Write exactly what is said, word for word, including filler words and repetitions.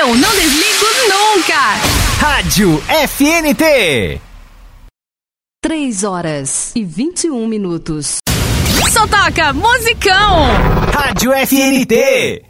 Eu não desligo nunca. Rádio F N T. três horas e vinte e um minutos. Só toca musicão. Rádio F N T.